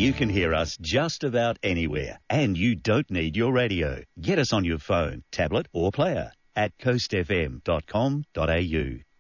You can hear us just about anywhere, and you don't need your radio. Get us on your phone, tablet or player at coastfm.com.au.